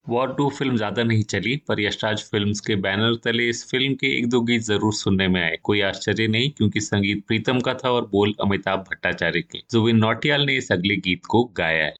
War 2 film ज्यादा नहीं चली, पर यशराज फिल्म्स के बैनर तले इस फिल्म के एक दो गीत जरूर सुनने में आए। कोई आश्चर्य नहीं, क्योंकि संगीत प्रीतम का था और बोल अमिताभ भट्टाचार्य के। जुबिन नौटियाल ने इस अगले गीत को गाया है।